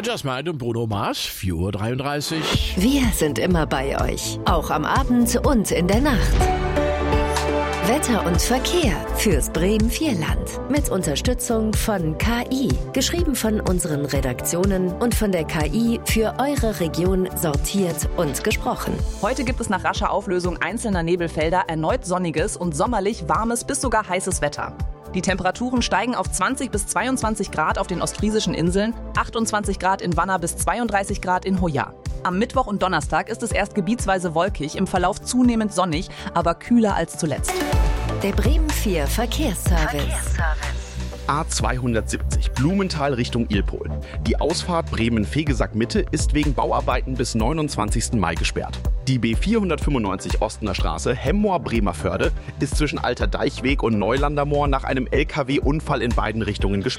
Jasmine und Bruno Mars, 4:33 Uhr. Wir sind immer bei euch, auch am Abend und in der Nacht. Wetter und Verkehr fürs Bremen-Vierland. Mit Unterstützung von KI. Geschrieben von unseren Redaktionen und von der KI für eure Region sortiert und gesprochen. Heute gibt es nach rascher Auflösung einzelner Nebelfelder erneut sonniges und sommerlich warmes bis sogar heißes Wetter. Die Temperaturen steigen auf 20 bis 22 Grad auf den ostfriesischen Inseln, 28 Grad in Wanner bis 32 Grad in Hoya. Am Mittwoch und Donnerstag ist es erst gebietsweise wolkig, im Verlauf zunehmend sonnig, aber kühler als zuletzt. Der Bremen 4 Verkehrsservice. A270 Blumenthal Richtung Ilpol. Die Ausfahrt Bremen-Vegesack-Mitte ist wegen Bauarbeiten bis 29. Mai gesperrt. Die B495 Ostener Straße Hemmoor-Bremerförde ist zwischen Alter Deichweg und Neulandermoor nach einem LKW-Unfall in beiden Richtungen gesperrt.